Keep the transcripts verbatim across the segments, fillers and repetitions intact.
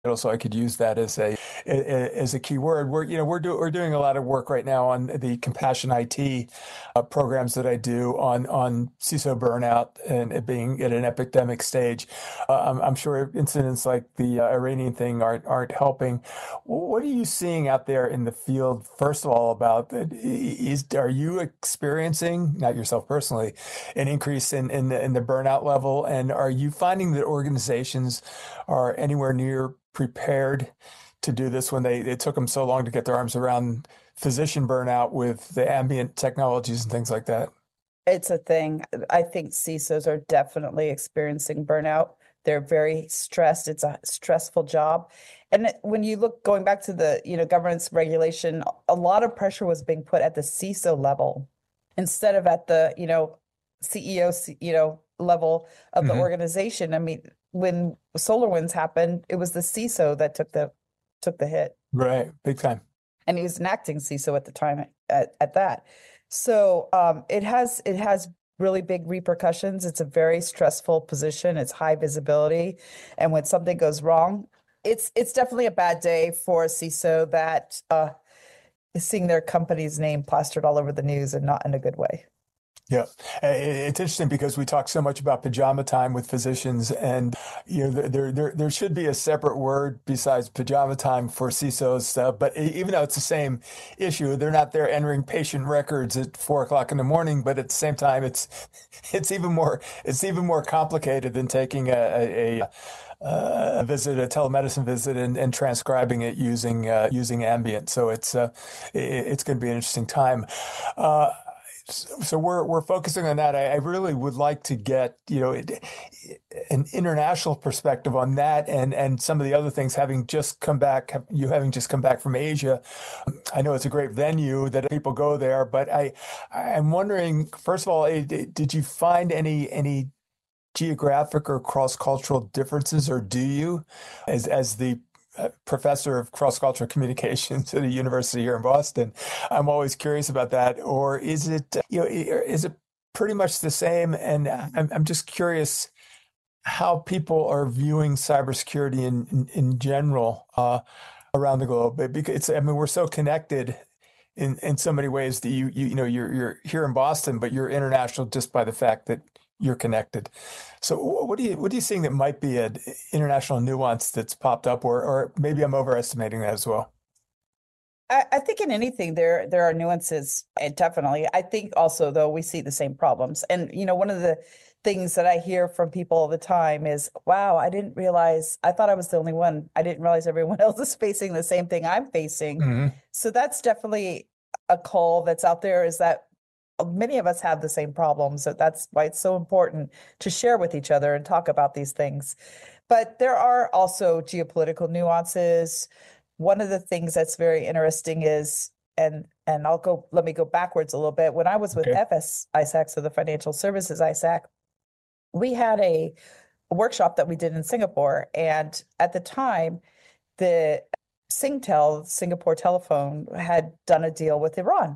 so I could use that as a as a key word. We're you know we're do, we're doing a lot of work right now on the Compassion I T uh, programs that I do on on C I S O burnout and it being at an epidemic stage. Uh, I'm, I'm sure incidents like the uh, Iranian thing aren't aren't helping. What are you seeing out there in the field? First of all, about that is are you experiencing, not yourself personally, an increase in in the, in the burnout level, and are you finding that organizations are anywhere near prepared to do this when they it took them so long to get their arms around physician burnout with the ambient technologies and things like that? It's a thing. I think C I S Os are definitely experiencing burnout. They're very stressed. It's a stressful job. And it- when you look going back to the, you know, governance regulation, a lot of pressure was being put at the C I S O level instead of at the, you know, C E O, C- you know, level of the Hmm. organization. I mean, when SolarWinds happened, it was the C I S O that took the took the hit. Right, big time. And he was an acting C I S O at the time at, at that. So um, it has it has really big repercussions. It's a very stressful position. It's high visibility, and when something goes wrong, it's it's definitely a bad day for a C I S O that uh, is seeing their company's name plastered all over the news and not in a good way. Yeah, Uh, it's interesting because we talk so much about pajama time with physicians, and you know there there there should be a separate word besides pajama time for C I S Os. Uh, but e- even though it's the same issue, they're not there entering patient records at four o'clock in the morning. But at the same time, it's it's even more it's even more complicated than taking a a, a a visit, a telemedicine visit, and, and transcribing it using uh, using ambient. So it's uh, it, it's going to be an interesting time. Uh, so we're we're focusing on that. I, I really would like to get you know it, an international perspective on that, and and some of the other things. Having just come back, you having just come back from Asia, I know it's a great venue that people go there. But I I'm wondering, first of all, eh, did you find any any geographic or cross-cultural differences, or do you, as as the uh, professor of cross-cultural communications at a university here in Boston, I'm always curious about that. Or is it, uh, you know, i- is it pretty much the same? And I'm I'm just curious how people are viewing cybersecurity in in, in general uh, around the globe. Because it's, I mean, we're so connected in in so many ways that you you you know you're you're here in Boston, but you're international just by the fact that you're connected. So wh- what do you what are you seeing that might be an international nuance that's popped up, or or maybe I'm overestimating that as well? I, I think in anything there there are nuances, and definitely. I think also though we see the same problems. And you know, one of the things that I hear from people all the time is, wow, I didn't realize, I thought I was the only one. I didn't realize everyone else is facing the same thing I'm facing. Hmm. So that's definitely a call that's out there, is that many of us have the same problems. So that's why it's so important to share with each other and talk about these things. But there are also geopolitical nuances. One of the things that's very interesting is, and and I'll go, let me go backwards a little bit. When I was with Okay. F S I S A C, so the Financial Services I S A C, we had a workshop that we did in Singapore. And at the time, the Singtel, Singapore Telephone, had done a deal with Iran.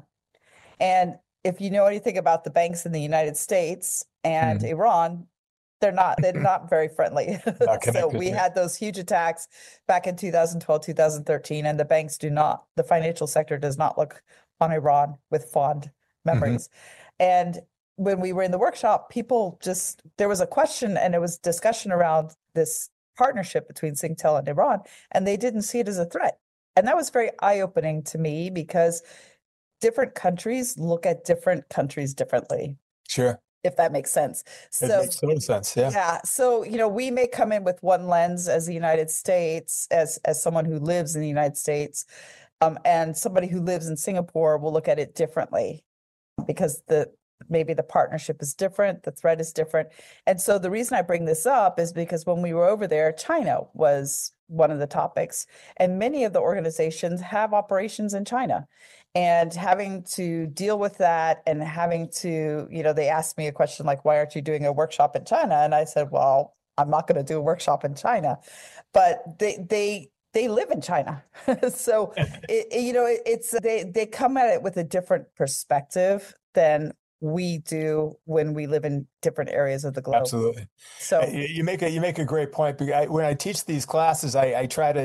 And if you know anything about the banks in the United States and Hmm. Iran, they're not they're not very friendly. Not So connected. we Yeah. had those huge attacks back in two thousand twelve, two thousand thirteen, and the banks do not, the financial sector does not look on Iran with fond Hmm. memories. And when we were in the workshop, people just, there was a question and it was discussion around this partnership between Singtel and Iran, and they didn't see it as a threat. And that was very eye-opening to me, because different countries look at different countries differently, Sure. if that makes sense. It So, makes total sense. Yeah. yeah, so you know, we may come in with one lens as the United States, as as someone who lives in the United States, um, and somebody who lives in Singapore will look at it differently, because the maybe the partnership is different, the threat is different. And so the reason I bring this up is because when we were over there, China was one of the topics, and many of the organizations have operations in China. And having to deal with that, and having to, you know, they asked me a question like, why aren't you doing a workshop in China? And I said, well, I'm not going to do a workshop in China, but they they they live in China. So it, it- you know, it, it's they they come at it with a different perspective than we do when we live in different areas of the globe. Absolutely. So Uh, You you make a you make a great point. Because I, when I teach these classes, I, I try to